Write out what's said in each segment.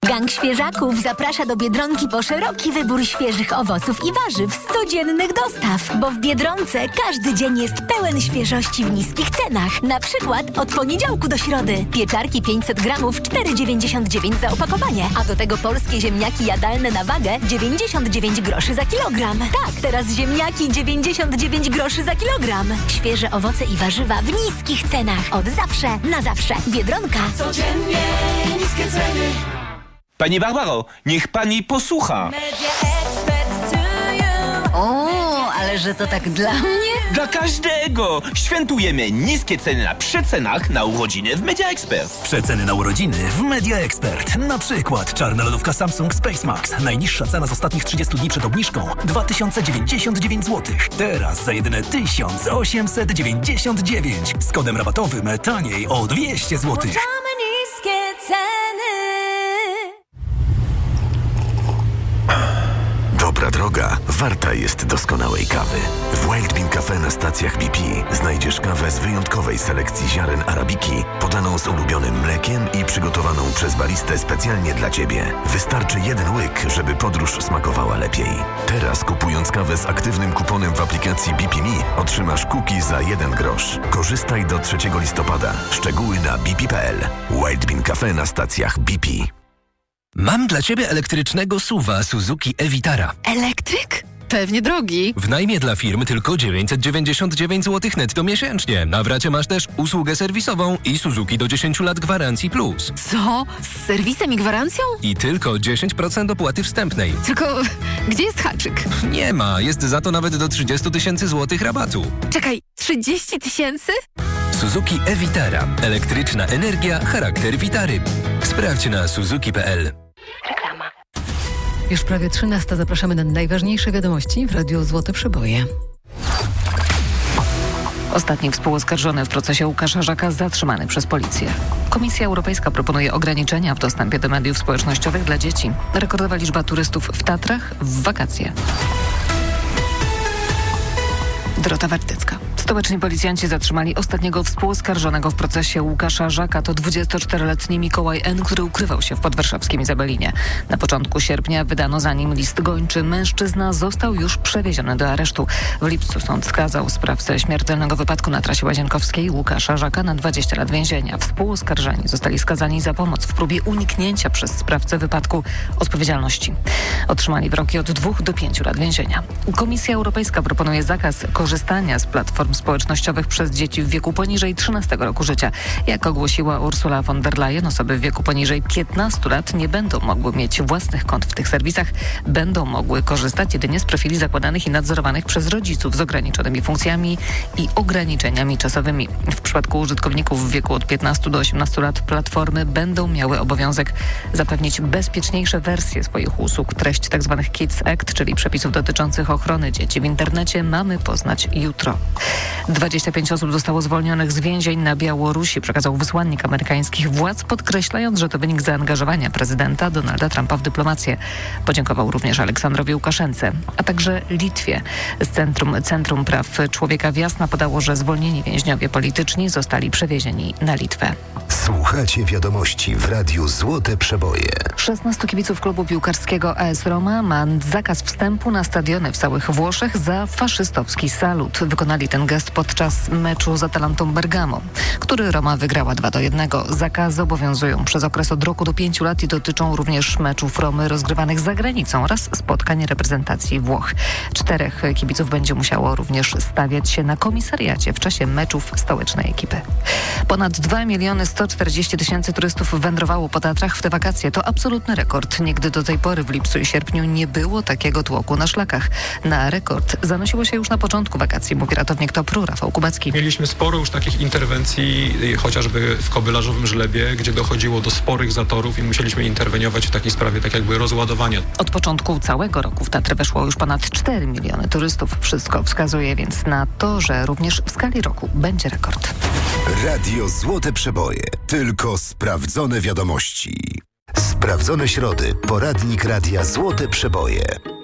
Gang Świeżaków zaprasza do Biedronki po szeroki wybór świeżych owoców i warzyw z codziennych dostaw, bo w Biedronce każdy dzień jest pełen świeżości w niskich cenach. Na przykład od poniedziałku do środy. Pieczarki 500 gramów 4,99 za opakowanie, a do tego polskie ziemniaki jadalne na wagę 99 groszy za kilogram. Tak, teraz ziemniaki 99 groszy za kilogram. Świeże owoce i warzywa w niskich cenach. Od zawsze, na zawsze. Biedronka. Codziennie niskie ceny. Pani Barbaro, niech pani posłucha. O, ale że to tak dla mnie? Dla każdego! Świętujemy niskie ceny na przecenach na urodziny w Media Expert. Przeceny na urodziny w Media Expert. Na przykład czarna lodówka Samsung Space Max. Najniższa cena z ostatnich 30 dni przed obniżką 2099 zł. Teraz za jedyne 1899. Z kodem rabatowym taniej o 200 zł. Niskie ceny. Dobra droga warta jest doskonałej kawy. W Wild Bean Cafe na stacjach BP znajdziesz kawę z wyjątkowej selekcji ziaren arabiki, podaną z ulubionym mlekiem i przygotowaną przez baristę specjalnie dla Ciebie. Wystarczy jeden łyk, żeby podróż smakowała lepiej. Teraz kupując kawę z aktywnym kuponem w aplikacji BP Me otrzymasz cookie za 1 grosz. Korzystaj do 3 listopada. Szczegóły na bp.pl. Wild Bean Cafe na stacjach BP. Mam dla Ciebie elektrycznego SUV-a Suzuki e-Vitara. Elektryk? Pewnie drogi. W najmie dla firm tylko 999 zł netto miesięcznie. Na wracie masz też usługę serwisową i Suzuki do 10 lat gwarancji plus. Co? Z serwisem i gwarancją? I tylko 10% opłaty wstępnej. Tylko gdzie jest haczyk? Nie ma, jest za to nawet do 30 tysięcy złotych rabatu. Czekaj, 30 tysięcy? Suzuki e-Vitara. Elektryczna energia, charakter Vitary. Sprawdź na suzuki.pl. Reklama. Już prawie 13. Zapraszamy na najważniejsze wiadomości w Radiu Złote Przeboje. Ostatni współoskarżony w procesie Łukasza Żaka zatrzymany przez policję. Komisja Europejska proponuje ograniczenia w dostępie do mediów społecznościowych dla dzieci. Rekordowa liczba turystów w Tatrach w wakacje. Dorota Wartycka. Stołeczni policjanci zatrzymali ostatniego współoskarżonego w procesie Łukasza Żaka. To 24-letni Mikołaj N., który ukrywał się w podwarszawskim Izabelinie. Na początku sierpnia wydano za nim list gończy. Mężczyzna został już przewieziony do aresztu. W lipcu sąd skazał sprawcę śmiertelnego wypadku na trasie Łazienkowskiej Łukasza Żaka na 20 lat więzienia. Współoskarżeni zostali skazani za pomoc w próbie uniknięcia przez sprawcę wypadku odpowiedzialności. Otrzymali wyroki od 2 do 5 lat więzienia. Komisja Europejska proponuje zakaz korzystania z platform społecznościowych przez dzieci w wieku poniżej 13 roku życia. Jak ogłosiła Ursula von der Leyen, osoby w wieku poniżej 15 lat nie będą mogły mieć własnych kont w tych serwisach. Będą mogły korzystać jedynie z profili zakładanych i nadzorowanych przez rodziców z ograniczonymi funkcjami i ograniczeniami czasowymi. W przypadku użytkowników w wieku od 15 do 18 lat platformy będą miały obowiązek zapewnić bezpieczniejsze wersje swoich usług. Treść tzw. Kids Act, czyli przepisów dotyczących ochrony dzieci w internecie, mamy poznać jutro. 25 osób zostało zwolnionych z więzień na Białorusi, przekazał wysłannik amerykańskich władz, podkreślając, że to wynik zaangażowania prezydenta Donalda Trumpa w dyplomację. Podziękował również Aleksandrowi Łukaszence, a także Litwie. Centrum Praw Człowieka w Jasna podało, że zwolnieni więźniowie polityczni zostali przewiezieni na Litwę. Słuchacie wiadomości w Radiu Złote Przeboje. 16 kibiców klubu piłkarskiego AS Roma ma zakaz wstępu na stadiony w całych Włoszech za faszystowski salut. Wykonali ten gest podczas meczu z Atalantą Bergamo, który Roma wygrała 2-1. Zakazy obowiązują przez okres od roku do 5 lat i dotyczą również meczów Romy rozgrywanych za granicą oraz spotkań reprezentacji Włoch. 4 kibiców będzie musiało również stawiać się na komisariacie w czasie meczów stołecznej ekipy. Ponad 2,140 000 turystów wędrowało po Tatrach w te wakacje. To absolutny rekord. Nigdy do tej pory w lipcu i sierpniu nie było takiego tłoku na szlakach. Na rekord zanosiło się już na początku wakacji, mówi ratownik TOPR-u Rafał Kubacki. Mieliśmy sporo już takich interwencji, chociażby w Kobylarzowym Żlebie, gdzie dochodziło do sporych zatorów i musieliśmy interweniować w takiej sprawie, tak jakby rozładowania. Od początku całego roku w Tatry weszło już ponad 4 miliony turystów. Wszystko wskazuje więc na to, że również w skali roku będzie rekord. Radio Złote Przeboje. Tylko sprawdzone wiadomości. Sprawdzone środy. Poradnik Radia Złote Przeboje.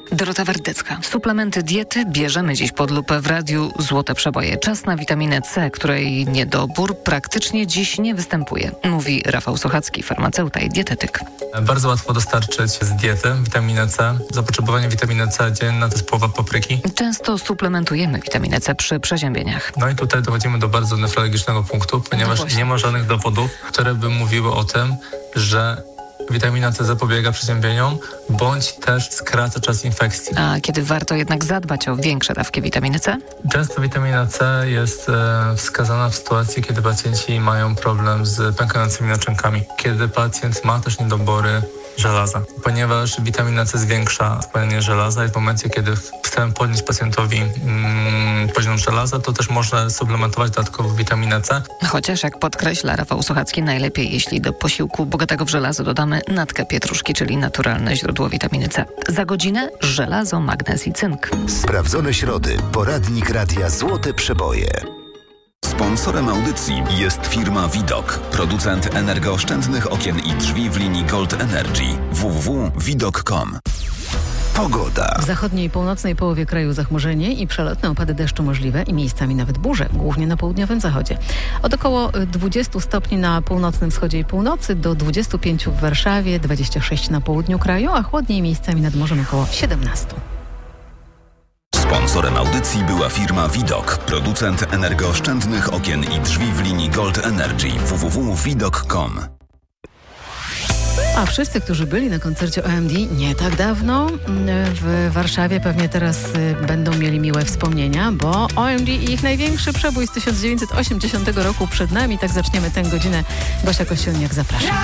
Dorota Wardycka. Suplementy diety bierzemy dziś pod lupę w radiu Złote Przeboje. Czas na witaminę C, której niedobór praktycznie dziś nie występuje, mówi Rafał Sochacki, farmaceuta i dietetyk. Bardzo łatwo dostarczyć z diety witaminę C. Zapotrzebowanie witaminy C dzienne to jest połowa papryki. Często suplementujemy witaminę C przy przeziębieniach. No i tutaj dochodzimy do bardzo newralgicznego punktu, ponieważ nie ma żadnych dowodów, które by mówiły o tym, że witamina C zapobiega przeziębieniom, bądź też skraca czas infekcji. A kiedy warto jednak zadbać o większe dawki witaminy C? Często witamina C jest wskazana w sytuacji, kiedy pacjenci mają problem z pękającymi naczynkami. Kiedy pacjent ma też niedobory żelaza, ponieważ witamina C zwiększa spalanie żelaza i w momencie, kiedy chcemy podnieść pacjentowi poziom żelaza, to też można suplementować dodatkowo witaminę C. Chociaż, jak podkreśla Rafał Sochacki, najlepiej jeśli do posiłku bogatego w żelazo dodamy natkę pietruszki, czyli naturalne źródło witaminy C. Za godzinę żelazo, magnez i cynk. Sprawdzone środy. Poradnik Radia Złote Przeboje. Sponsorem audycji jest firma Widok, producent energooszczędnych okien i drzwi w linii Gold Energy. www.widok.com. Pogoda. W zachodniej i północnej połowie kraju zachmurzenie i przelotne opady deszczu możliwe i miejscami nawet burze, głównie na południowym zachodzie. Od około 20 stopni na północnym wschodzie i północy do 25 w Warszawie, 26 na południu kraju, a chłodniej miejscami nad morzem około 17. Sponsorem audycji była firma Widok, producent energooszczędnych okien i drzwi w linii Gold Energy. www.widok.com. A wszyscy, którzy byli na koncercie OMD nie tak dawno w Warszawie, pewnie teraz będą mieli miłe wspomnienia, bo OMD i ich największy przebój z 1980 roku przed nami. Tak zaczniemy tę godzinę. Gosia Kościelniak, zapraszam.